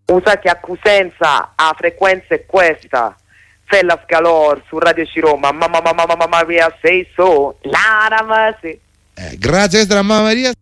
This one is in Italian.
usa che accusenza a frequenza è questa. Fella Scalor su Radio Ciroma, mamma Maria sei so, Lara Masi. Grazie a Mamma Maria.